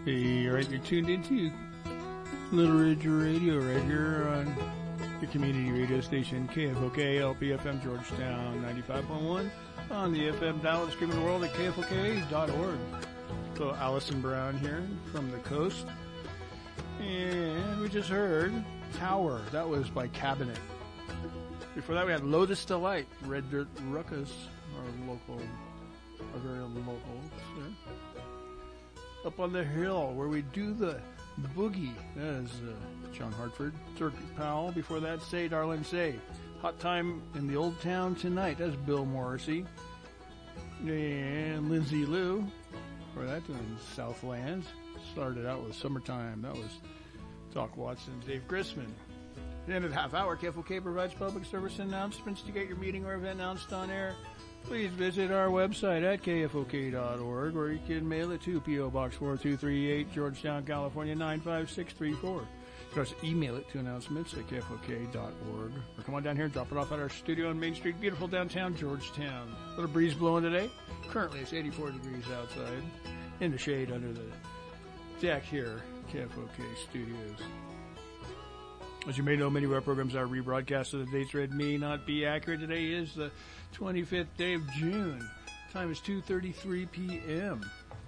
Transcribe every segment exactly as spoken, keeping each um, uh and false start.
Hey, right, you're tuned into Little Ridge Radio right here on your community radio station, K F O K, L P F M Georgetown, ninety-five point one, on the F M dial, streaming the world at K F O K dot org. So Allison Brown here from the coast. And we just heard Tower. That was by Cabinet. Before that, we had Lotus Delight, Red Dirt Ruckus, our local, our very own locals. Yeah. Up on the hill where we do the boogie. That is uh, John Hartford. Turkey Powell. Before that, Say Darling Say. Hot Time in the Old Town Tonight. That's Bill Morrissey. And Lindsay Lou. For that, in Southlands. Started out with Summertime. That was Doc Watson, Dave Grisman. At the end of the half hour, K F O K provides public service announcements. To get your meeting or event announced on air, please visit our website at K F O K dot org, or you can mail it to P O Box four two three eight, Georgetown, California, nine five six three four. You can also email it to announcements at K F O K dot org. Or come on down here and drop it off at our studio on Main Street, beautiful downtown Georgetown. A little breeze blowing today. Currently, it's eighty-four degrees outside, in the shade under the deck here, K F O K Studios. As you may know, many of our programs are rebroadcast, so the dates read may not be accurate. Today is the twenty-fifth day of June. Time is two thirty-three p.m.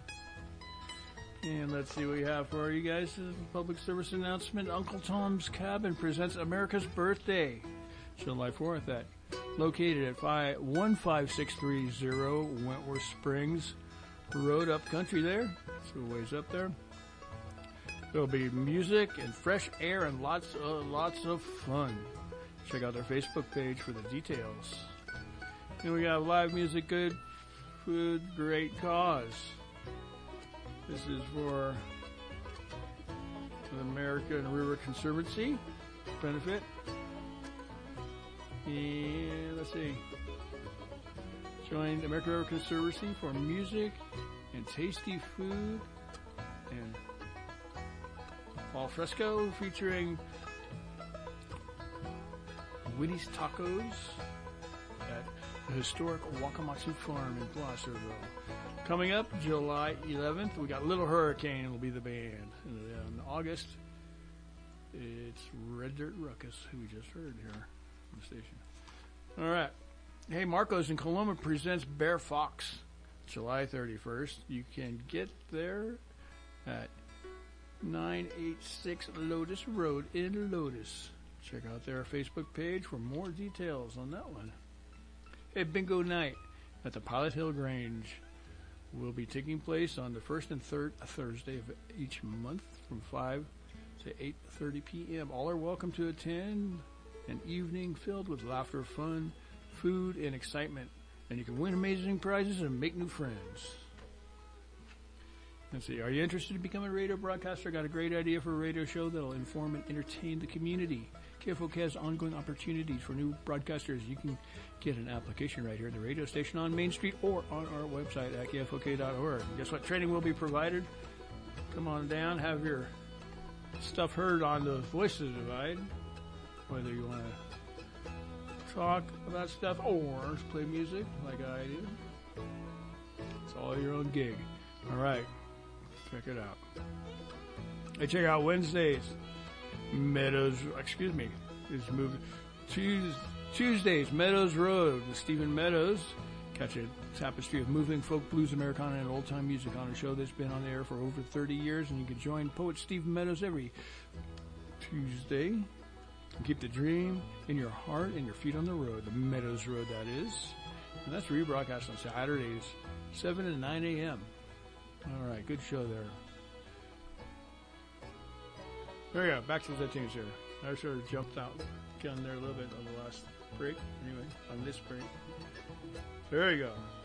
And let's see what we have for you guys. This is a public service announcement. Uncle Tom's Cabin presents America's Birthday, July fourth, at located at five, one five six three zero Wentworth Springs Road, up country there. So a ways up there. There'll be music and fresh air and lots of, lots of fun. Check out their Facebook page for the details. And we got live music, good food, great cause. This is for the American River Conservancy benefit. And let's see. Join the American River Conservancy for music and tasty food and al fresco featuring Winnie's Tacos at the historic Wakamatsu Farm in Placerville. Coming up July eleventh, we got Little Hurricane will be the band. And then in August, it's Red Dirt Ruckus, who we just heard here on the station. All right. Hey, Marcos in Coloma presents Bear Fox, July thirty-first. You can get there at nine eighty-six Lotus Road in Lotus. Check out their Facebook page for more details on that one. Hey, Bingo Night at the Pilot Hill Grange will be taking place on the first and third Thursday of each month from five to eight thirty p.m. All are welcome to attend an evening filled with laughter, fun, food, and excitement. And you can win amazing prizes and make new friends. Let's see, are you interested in becoming a radio broadcaster? Got a great idea for a radio show that'll inform and entertain the community. K F O K has ongoing opportunities for new broadcasters. You can get an application right here at the radio station on Main Street or on our website at K F O K dot org. Guess what? Training will be provided. Come on down, have your stuff heard on the Voices Divide, whether you want to talk about stuff or play music like I do. It's all your own gig. All right. Check it out. Hey, check out Wednesdays. Meadows, excuse me, is moving. Tues, Tuesdays, Meadows Road with Stephen Meadows. Catch a tapestry of moving folk, blues, Americana, and old-time music on a show that's been on the air for over thirty years, and you can join poet Stephen Meadows every Tuesday. And keep the dream in your heart and your feet on the road. The Meadows Road, that is. And that's rebroadcast on Saturdays, seven and nine a.m. All right, good show there. There you go, back to the tunes here. I sort of jumped out, gun there a little bit on the last break. Anyway, on this break. There you go.